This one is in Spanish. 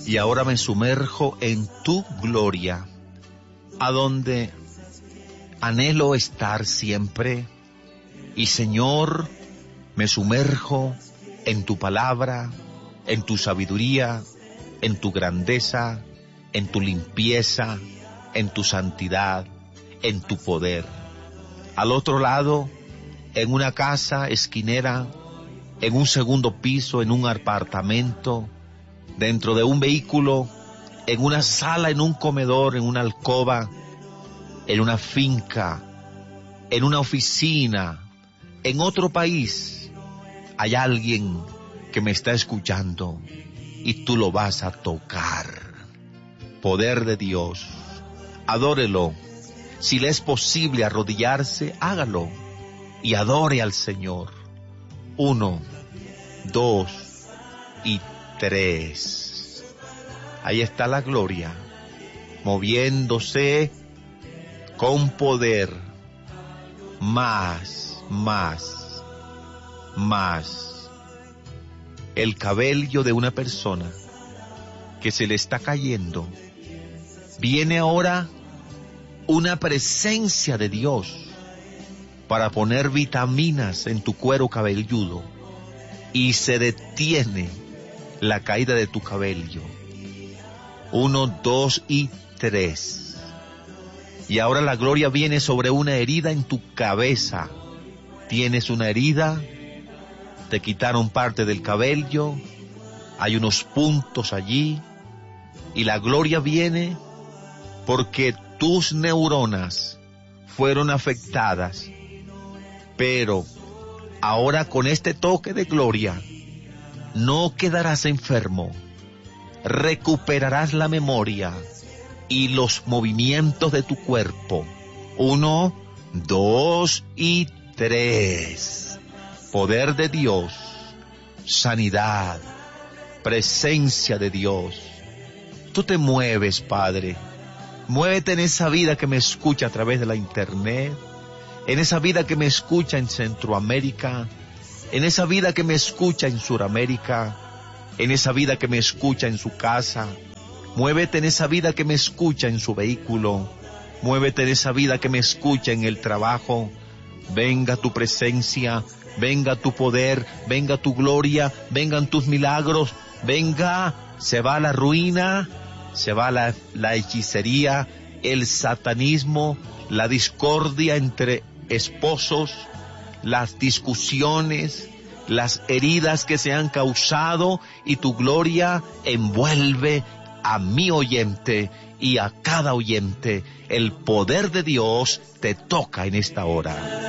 y ahora me sumerjo en tu gloria, a donde anhelo estar siempre. Y Señor, me sumerjo en tu palabra, en tu sabiduría, en tu grandeza, en tu limpieza, en tu santidad, en tu poder. Al otro lado, en una casa esquinera, en un segundo piso, en un apartamento, dentro de un vehículo, en una sala, en un comedor, en una alcoba, en una finca, en una oficina, en otro país, hay alguien que me está escuchando y tú lo vas a tocar. Poder de Dios, adórelo. Si le es posible arrodillarse, hágalo y adore al Señor. 1, 2 y 3. Ahí está la gloria, moviéndose con poder. Más. El cabello de una persona que se le está cayendo. Viene ahora una presencia de Dios para poner vitaminas en tu cuero cabelludo y se detiene la caída de tu cabello. 1, 2 y 3. Y ahora la gloria viene sobre una herida en tu cabeza. Tienes una herida, te quitaron parte del cabello, hay unos puntos allí, y la gloria viene porque tus neuronas fueron afectadas. Pero ahora con este toque de gloria, no quedarás enfermo, recuperarás la memoria y los movimientos de tu cuerpo. 1, 2 y 3. Poder de Dios, sanidad, presencia de Dios. Tú te mueves, Padre. Muévete en esa vida que me escucha a través de la internet, en esa vida que me escucha en Centroamérica, en esa vida que me escucha en Suramérica, en esa vida que me escucha en su casa. Muévete en esa vida que me escucha en su vehículo. Muévete en esa vida que me escucha en el trabajo. Venga tu presencia, venga tu poder, venga tu gloria, vengan tus milagros. Venga, se va la ruina, se va la hechicería, el satanismo, la discordia entre esposos, las discusiones, las heridas que se han causado, y tu gloria envuelve a mi oyente y a cada oyente. El poder de Dios te toca en esta hora.